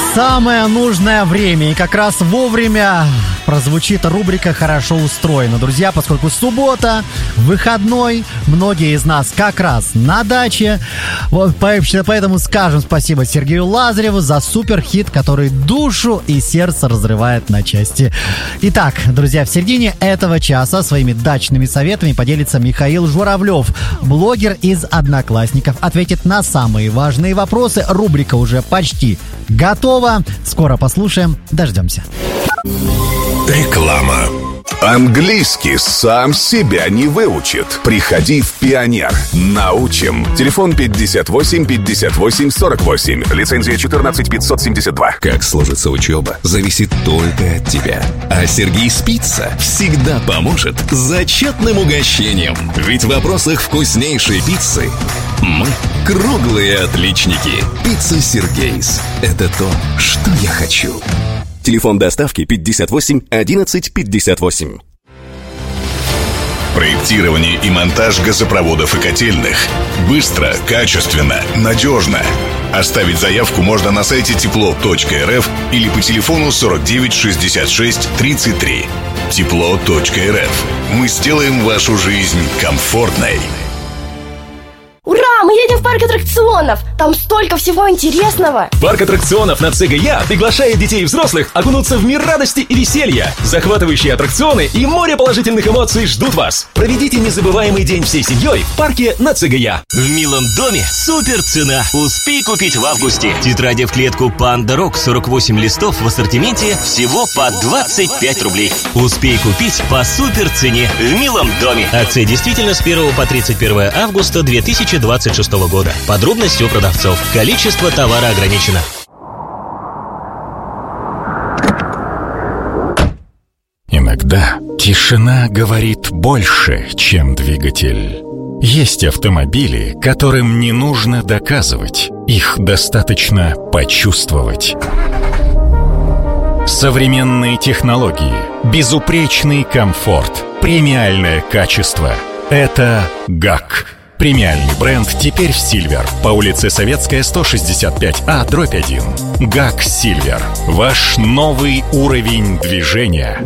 Самое нужное время, и как раз вовремя прозвучит рубрика «Хорошо устроено». Друзья, поскольку суббота, выходной, многие из нас как раз на даче. Вот поэтому скажем спасибо Сергею Лазареву за суперхит, который душу и сердце разрывает на части. Итак, друзья, в середине этого часа своими дачными советами поделится Михаил Журавлев, блогер из «Одноклассников». Ответит на самые важные вопросы. Рубрика уже почти готова. Скоро послушаем. Дождемся. Реклама. Английский сам себя не выучит. Приходи в «Пионер». Научим. Телефон 58 58 48. Лицензия 14 572. Как сложится учеба, зависит только от тебя. А Сергей Спица всегда поможет с зачетным угощением. Ведь в вопросах вкуснейшей пиццы мы круглые отличники. Пицца Сергейс. Это то, что я хочу. Телефон доставки 58 11 58. Проектирование и монтаж газопроводов и котельных. Быстро, качественно, надежно. Оставить заявку можно на сайте тепло.рф или по телефону 49 66 33. Тепло.рф. Мы сделаем вашу жизнь комфортной. Ура! Мы едем в парк аттракционов! Там столько всего интересного! Парк аттракционов на ЦГЯ приглашает детей и взрослых окунуться в мир радости и веселья. Захватывающие аттракционы и море положительных эмоций ждут вас. Проведите незабываемый день всей семьей в парке на ЦГЯ. В милом доме супер цена. Успей купить в августе. Тетради в клетку Panda Rock 48 листов в ассортименте всего по 25 рублей. Успей купить по супер цене в милом доме. Акция действительно с 1 по 31 августа 2026 года. Подробности у продавцов. Количество товара ограничено. Иногда тишина говорит больше, чем двигатель. Есть автомобили, которым не нужно доказывать. Их достаточно почувствовать. Современные технологии, безупречный комфорт, премиальное качество – это ГАК. Премиальный бренд теперь в Silver. По улице Советская, 165А, дробь 1. ГАК Silver. Ваш новый уровень движения.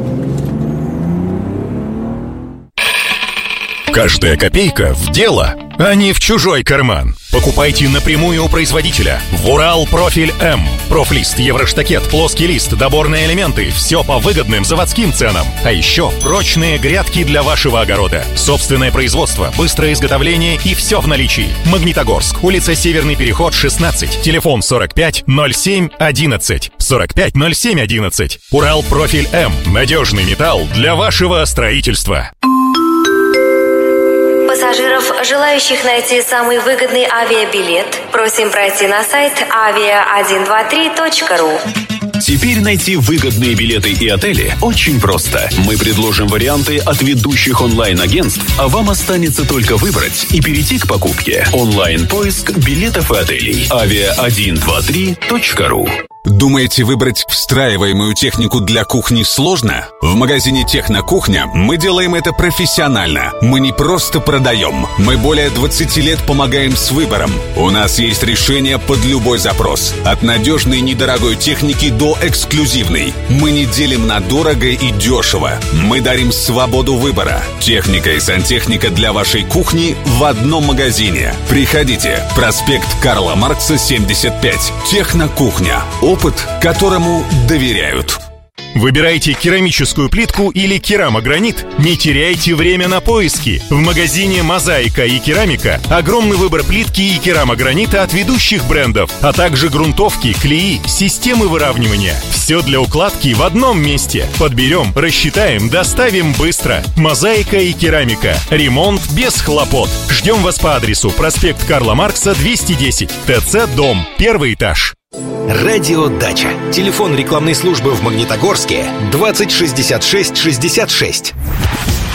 Каждая копейка в дело, а не в чужой карман. Покупайте напрямую у производителя. В Урал Профиль М. Профлист, евроштакет, плоский лист, доборные элементы. Все по выгодным заводским ценам. А еще прочные грядки для вашего огорода. Собственное производство, быстрое изготовление и все в наличии. Магнитогорск. Улица Северный переход, 16. Телефон 45 07 11. 45 07 11. Урал Профиль М. Надежный металл для вашего строительства. Пассажиров, желающих найти самый выгодный авиабилет, просим пройти на сайт avia123.ru. Теперь найти выгодные билеты и отели очень просто. Мы предложим варианты от ведущих онлайн-агентств, а вам останется только выбрать и перейти к покупке. Онлайн-поиск билетов и отелей. avia123.ru. Думаете, выбрать встраиваемую технику для кухни сложно? В магазине «Технокухня» мы делаем это профессионально. Мы не просто продаем. Мы более 20 лет помогаем с выбором. У нас есть решение под любой запрос. От надежной недорогой техники до эксклюзивной. Мы не делим на дорого и дешево. Мы дарим свободу выбора. Техника и сантехника для вашей кухни в одном магазине. Приходите. Проспект Карла Маркса, 75. «Технокухня». Опыт, которому доверяют. Выбирайте керамическую плитку или керамогранит. Не теряйте время на поиски. В магазине «Мозаика» и «Керамика» огромный выбор плитки и керамогранита от ведущих брендов, а также грунтовки, клеи, системы выравнивания. Все для укладки в одном месте. Подберем, рассчитаем, доставим быстро. «Мозаика» и «Керамика». Ремонт без хлопот. Ждем вас по адресу: проспект Карла Маркса, 210. ТЦ «Дом». 1 этаж. Радио Дача. Телефон рекламной службы в Магнитогорске 20 66 66.